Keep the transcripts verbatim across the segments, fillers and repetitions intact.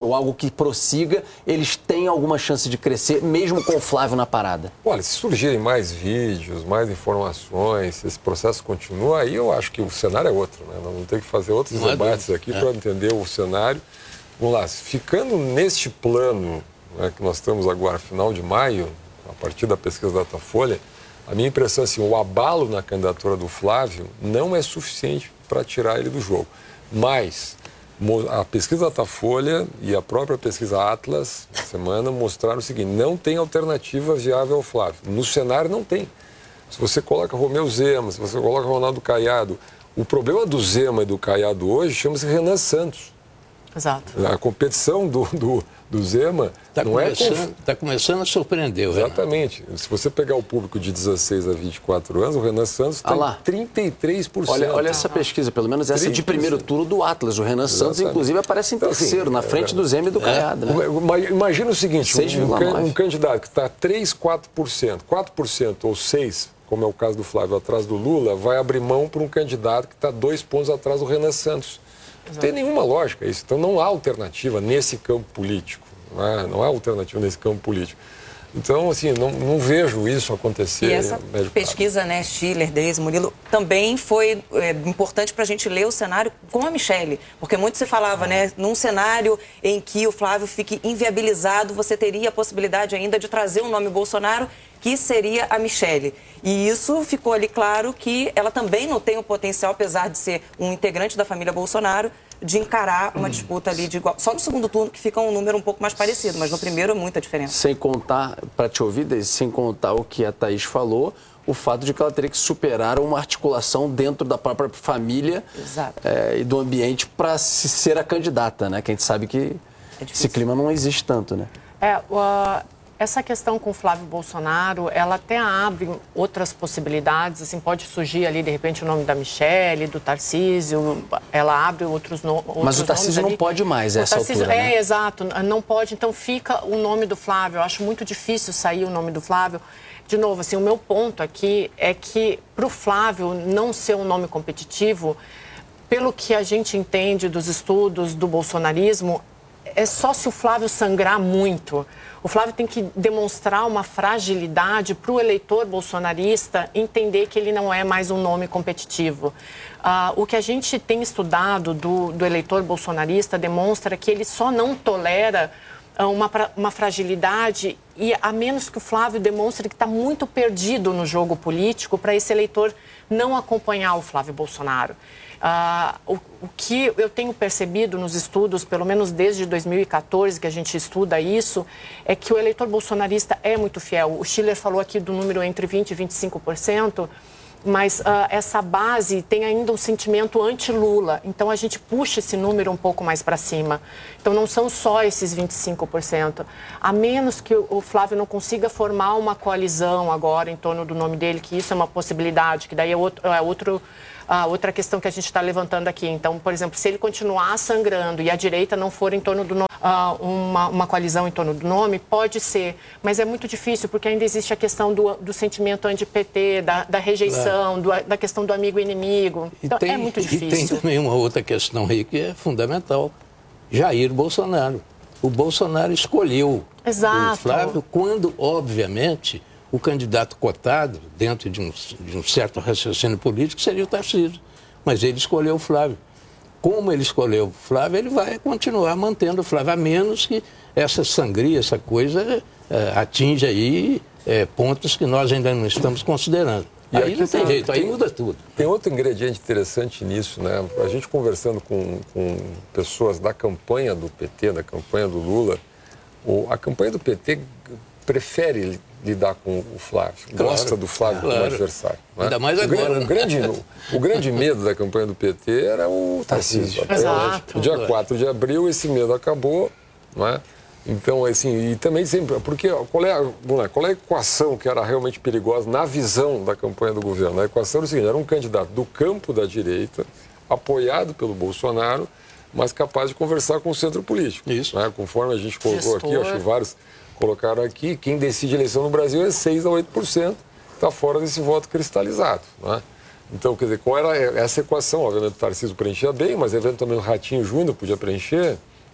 ou algo que prossiga, eles têm alguma chance de crescer, mesmo com o Flávio na parada? Olha, se surgirem mais vídeos, mais informações, se esse processo continua, aí eu acho que o cenário é outro, né? Nós vamos ter que fazer outros Não debates é aqui é. para entender o cenário. Vamos lá, ficando neste plano, né, que nós estamos agora, final de maio, a partir da pesquisa Datafolha, a minha impressão é assim, o abalo na candidatura do Flávio não é suficiente para tirar ele do jogo. Mas a pesquisa Datafolha e a própria pesquisa Atlas, na semana, mostraram o seguinte, não tem alternativa viável ao Flávio. No cenário não tem. Se você coloca Romeu Zema, se você coloca Ronaldo Caiado, o problema do Zema e do Caiado hoje chama-se Renan Santos. Exato. A competição do, do, do Zema tá não começando, é... Está começando a surpreender, Exatamente. Renan. Se você pegar o público de dezesseis a vinte e quatro anos, o Renan Santos está ah em trinta e três por cento. Olha, olha essa pesquisa, pelo menos essa de primeiro turno do Atlas. O Renan Santos, Exatamente. inclusive, aparece em então, terceiro, assim, na frente é, do Zema e do é. Caiado. Né? Imagina o seguinte, um, um, um candidato que está três, quatro por cento, quatro por cento ou seis por cento, como é o caso do Flávio, atrás do Lula, vai abrir mão para um candidato que está dois pontos atrás do Renan Santos. Não tem nenhuma lógica isso. Então não há alternativa nesse campo político. Não há, não há alternativa nesse campo político. Então, assim, não, não vejo isso acontecer. E essa pesquisa, né, Schiller, Deise, Murilo, também foi é, importante para a gente ler o cenário com a Michelle. Porque muito se falava, né, num cenário em que o Flávio fique inviabilizado, você teria a possibilidade ainda de trazer um nome Bolsonaro, que seria a Michelle. E isso ficou ali claro que ela também não tem o potencial, apesar de ser um integrante da família Bolsonaro, de encarar uma disputa ali de igual. Só no segundo turno que fica um número um pouco mais parecido, mas no primeiro é muita diferença. Sem contar, para te ouvir, Deise, sem contar o que a Thaís falou, o fato de que ela teria que superar uma articulação dentro da própria família é, e do ambiente para se ser a candidata, né? Que a gente sabe que é esse clima não existe tanto, né? É, uh... Essa questão com o Flávio Bolsonaro, ela até abre outras possibilidades, assim, pode surgir ali, de repente, o nome da Michelle, do Tarcísio, ela abre outros, no, outros nomes. Mas o Tarcísio não pode mais, essa Tarcísio, altura, né? É, exato, não pode, então fica o nome do Flávio. Eu acho muito difícil sair o nome do Flávio. De novo, assim, o meu ponto aqui é que, para o Flávio não ser um nome competitivo, pelo que a gente entende dos estudos do bolsonarismo, é só se o Flávio sangrar muito. O Flávio tem que demonstrar uma fragilidade para o eleitor bolsonarista entender que ele não é mais um nome competitivo. Ah, o que a gente tem estudado do, do eleitor bolsonarista demonstra que ele só não tolera uma, uma fragilidade, e a menos que o Flávio demonstre que está muito perdido no jogo político para esse eleitor não acompanhar o Flávio Bolsonaro. Uh, o, o que eu tenho percebido nos estudos, pelo menos desde dois mil e quatorze, que a gente estuda isso, é que o eleitor bolsonarista é muito fiel. O Schiller falou aqui do número entre vinte por cento e vinte e cinco por cento, mas uh, essa base tem ainda um sentimento anti-Lula. Então, a gente puxa esse número um pouco mais para cima. Então, não são só esses vinte e cinco por cento. A menos que o Flávio não consiga formar uma coalizão agora em torno do nome dele, que isso é uma possibilidade, que daí é outro... É outro A outra questão que a gente está levantando aqui. Então, por exemplo, se ele continuar sangrando e a direita não for em torno do nome, uh, uma, uma coalizão em torno do nome, pode ser. Mas é muito difícil, porque ainda existe a questão do, do sentimento anti-P T, da, da rejeição, é. do, da questão do amigo e inimigo. Então, tem, é muito difícil. E tem também uma outra questão aí que é fundamental. Jair Bolsonaro. O Bolsonaro escolheu Exato. o Flávio quando, obviamente, o candidato cotado, dentro de um, de um certo raciocínio político, seria o Tarcísio. Mas ele escolheu o Flávio. Como ele escolheu o Flávio, ele vai continuar mantendo o Flávio, a menos que essa sangria, essa coisa, é, atinja aí é, pontos que nós ainda não estamos considerando. E aí não tem jeito, aí muda tudo. Tem outro ingrediente interessante nisso, né? A gente conversando com, com pessoas da campanha do P T, da campanha do Lula, o, a campanha do P T prefere lidar com o Flávio, claro, gosta do Flávio claro. como adversário. Né? Ainda mais o agora. Grande, né? o, grande, o, o grande medo da campanha do P T era o Tarcísio. Exato. No dia quatro de abril, esse medo acabou, não é? Então, assim, e também sempre... Porque qual é, a, qual é a equação que era realmente perigosa na visão da campanha do governo? A equação era o seguinte, era um candidato do campo da direita, apoiado pelo Bolsonaro, mas capaz de conversar com o centro político. Isso. Né? Conforme a gente colocou Gestor. aqui, acho que vários colocaram aqui, quem decide a eleição no Brasil é seis a oito por cento, está fora desse voto cristalizado. Né? Então, quer dizer, qual era essa equação? Obviamente o Tarcísio preenchia bem, mas eventualmente o Ratinho Júnior podia preencher,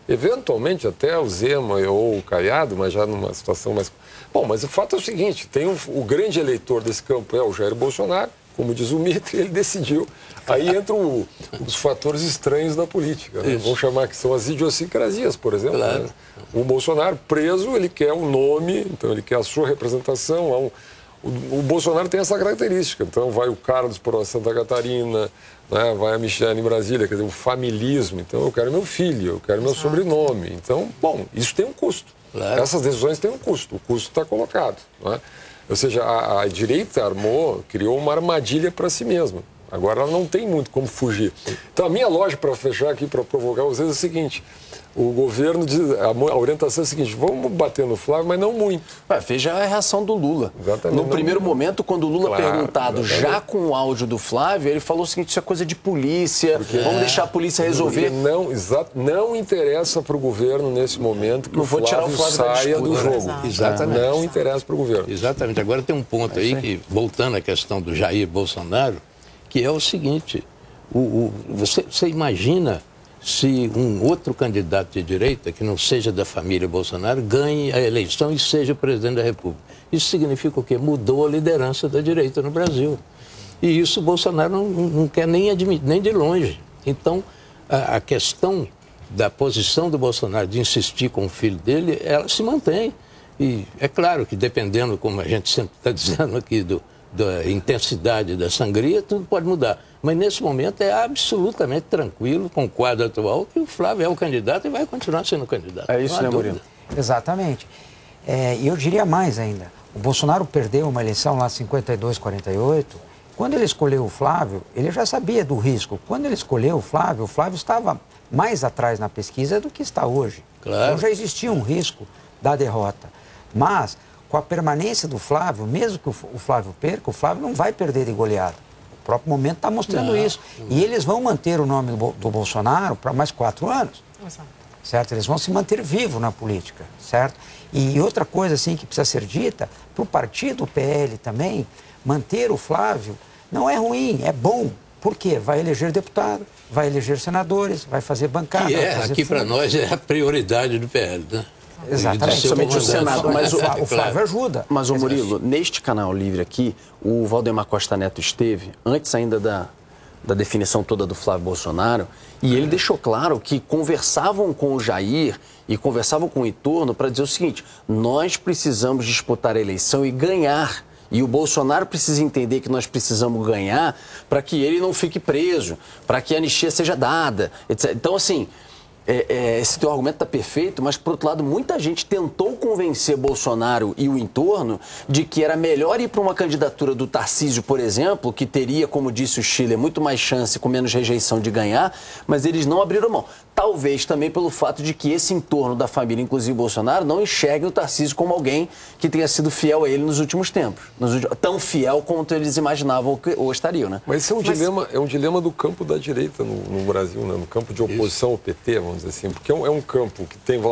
Eventualmente até o Zema ou o Caiado, mas já numa situação mais... Bom, mas o fato é o seguinte, tem um, o grande eleitor desse campo é o Jair Bolsonaro, como diz o mito, ele decidiu. Aí entram os fatores estranhos da política. Né? Vamos chamar que são as idiosincrasias, por exemplo. Claro. Né? O Bolsonaro preso, ele quer um nome, então ele quer a sua representação. Há um, o, o Bolsonaro tem essa característica. Então vai o Carlos por Santa Catarina, né? Vai a Michelle em Brasília, quer dizer, o familismo. Então eu quero meu filho, eu quero meu Exato. sobrenome. Então, bom, isso tem um custo. Claro. Essas decisões têm um custo. O custo está colocado. Né? Ou seja, a, a direita armou, criou uma armadilha para si mesma. Agora ela não tem muito como fugir. Então a minha lógica, para fechar aqui, para provocar vocês, é o seguinte: o governo diz, a, a orientação é a seguinte, vamos bater no Flávio, mas não muito. Ué, veja a reação do Lula. Exatamente. No primeiro não... momento, quando o Lula claro, perguntado, exatamente. já com o áudio do Flávio, ele falou o seguinte, isso é coisa de polícia, Porque vamos é... deixar a polícia resolver. Não, exato, não interessa para o governo, nesse momento, que não o vou Flávio, tirar o Flávio saia do jogo. Exato. Exatamente. Não interessa para o governo. Exatamente. Agora tem um ponto aí, que, voltando à questão do Jair Bolsonaro, que é o seguinte, o, o, você, você imagina se um outro candidato de direita, que não seja da família Bolsonaro, ganhe a eleição e seja presidente da República. Isso significa o quê? Mudou a liderança da direita no Brasil. E isso o Bolsonaro não, não quer nem admitir, nem de longe. Então, a, a questão da posição do Bolsonaro de insistir com o filho dele, ela se mantém. E é claro que dependendo, como a gente sempre está dizendo aqui, do, da intensidade da sangria, tudo pode mudar. Mas nesse momento é absolutamente tranquilo, com o quadro atual, que o Flávio é o candidato e vai continuar sendo candidato. É isso, né, Murilo? Exatamente. É, e eu diria mais ainda. O Bolsonaro perdeu uma eleição lá cinquenta e dois a quarenta e oito. Quando ele escolheu o Flávio, ele já sabia do risco. Quando ele escolheu o Flávio, o Flávio estava mais atrás na pesquisa do que está hoje. Claro. Então já existia um risco da derrota. Mas, com a permanência do Flávio, mesmo que o Flávio perca, o Flávio não vai perder de goleada. O próprio momento está mostrando não, isso. Não. E eles vão manter o nome do, do Bolsonaro para mais quatro anos. Exato. Certo? Eles vão se manter vivos na política, certo? E outra coisa assim que precisa ser dita, para o partido o P L também, manter o Flávio não é ruim, é bom. Por quê? Vai eleger deputado, vai eleger senadores, vai fazer bancada. E é, vai fazer aqui para nós é a prioridade do P L, né? Exatamente, somente o Senado. Mas o, o Flávio ajuda. Mas, o Murilo, neste canal livre aqui, o Valdemar Costa Neto esteve, antes ainda da, da definição toda do Flávio Bolsonaro, e ele deixou claro que conversavam com o Jair e conversavam com o entorno para dizer o seguinte, nós precisamos disputar a eleição e ganhar. E o Bolsonaro precisa entender que nós precisamos ganhar para que ele não fique preso, para que a anistia seja dada, etcétera. Então, assim... É, é, esse teu argumento está perfeito, mas, por outro lado, muita gente tentou convencer Bolsonaro e o entorno de que era melhor ir para uma candidatura do Tarcísio, por exemplo, que teria, como disse o Schiller, muito mais chance, com menos rejeição de ganhar, mas eles não abriram mão. Talvez também pelo fato de que esse entorno da família, inclusive Bolsonaro, não enxergue o Tarcísio como alguém que tenha sido fiel a ele nos últimos tempos. Nos últimos, tão fiel quanto eles imaginavam ou, ou estariam, né? Mas isso é um, Mas... dilema, é um dilema do campo da direita no, no Brasil, né? No campo de oposição Isso. ao P T, vamos dizer assim, porque é um, é um campo que tem